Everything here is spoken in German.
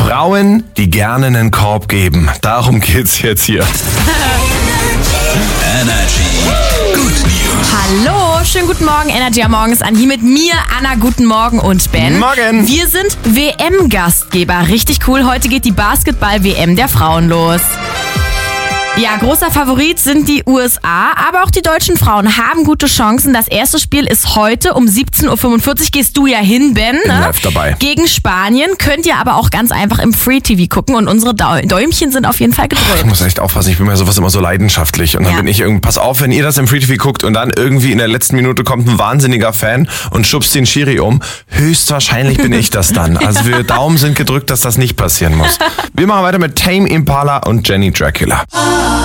Frauen, die gerne einen Korb geben. Darum geht's jetzt hier. Energy. Good News. Hallo, schönen guten Morgen, Energy am Morgen ist an. Hier mit mir, Anna, guten Morgen und Ben. Morgen. Wir sind WM-Gastgeber. Richtig cool, heute geht die Basketball-WM der Frauen los. Ja, großer Favorit sind die USA, aber auch die deutschen Frauen haben gute Chancen. Das erste Spiel ist heute um 17.45 Uhr. Gehst du ja hin, Ben. Ne? Live dabei. Gegen Spanien. Könnt ihr aber auch ganz einfach im Free-TV gucken und unsere Däumchen sind auf jeden Fall gedrückt. Ich muss echt aufpassen, ich bin bei sowas immer so leidenschaftlich. Und dann bin ich irgendwie, pass auf, wenn ihr das im Free-TV guckt und dann irgendwie in der letzten Minute kommt ein wahnsinniger Fan und schubst den Schiri um. Höchstwahrscheinlich bin ich das dann. Also wir Daumen sind gedrückt, dass das nicht passieren muss. Wir machen weiter mit Tame Impala und Jenny Dracula.